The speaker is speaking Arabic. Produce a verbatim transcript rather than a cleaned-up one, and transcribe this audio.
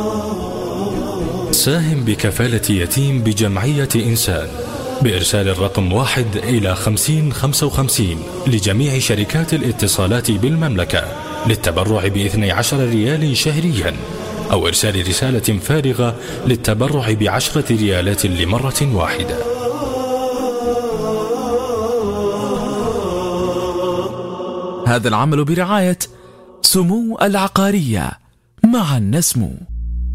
ساهم بكفالة يتيم بجمعية إنسان بإرسال الرقم واحد إلى خمسين خمسة وخمسين لجميع شركات الاتصالات بالمملكة للتبرع باثني عشر ريال شهريا، أو إرسال رسالة فارغة للتبرع بعشرة ريالات لمرة واحدة. هذا العمل برعاية سمو العقارية، معا نسمو.